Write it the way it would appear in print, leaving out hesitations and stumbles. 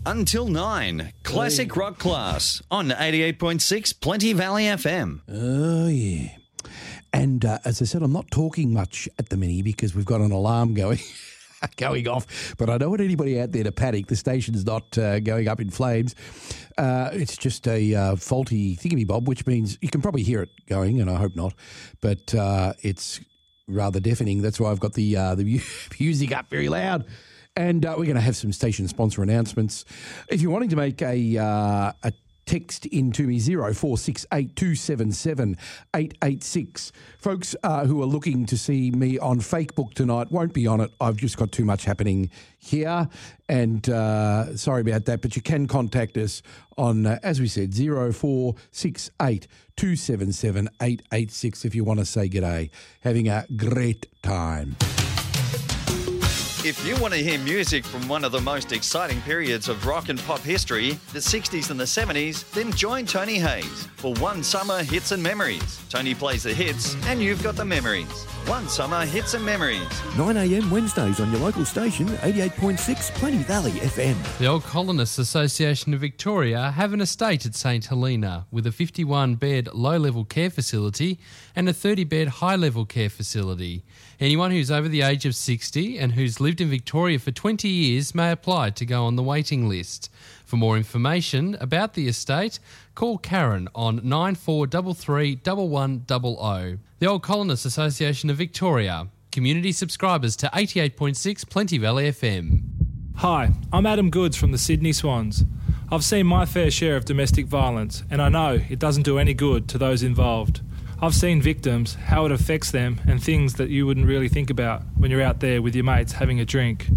until 9. Classic rock class on 88.6 Plenty Valley FM. Oh, yeah. And as I said, I'm not talking much at the minute because we've got an alarm going off. But I don't want anybody out there to panic. The station's not going up in flames. It's just a faulty thingamy-bob, which means you can probably hear it going, and I hope not. But it's rather deafening. That's why I've got the music up very loud. And we're going to have some station sponsor announcements. If you're wanting to make a text in to me, 0468 277 886. Folks who are looking to see me on Facebook tonight won't be on it. I've just got too much happening here. And sorry about that, but you can contact us on, as we said, 0468 277 886 if you want to say g'day. Having a great time. If you want to hear music from one of the most exciting periods of rock and pop history, the 60s and the 70s, then join Tony Hayes for One Summer Hits and Memories. Tony plays the hits and you've got the memories. One Summer Hits and Memories. 9 a.m. Wednesdays on your local station, 88.6 Plenty Valley FM. The Old Colonists Association of Victoria have an estate at St Helena with a 51-bed low-level care facility and a 30-bed high-level care facility. Anyone who's over the age of 60 and who's lived in Victoria for 20 years may apply to go on the waiting list. For more information about the estate, call Karen on 9433 1100. The Old Colonists Association of Victoria. Community subscribers to 88.6 Plenty Valley FM. Hi, I'm Adam Goods from the Sydney Swans. I've seen my fair share of domestic violence, and I know it doesn't do any good to those involved. I've seen victims, how it affects them, and things that you wouldn't really think about when you're out there with your mates having a drink.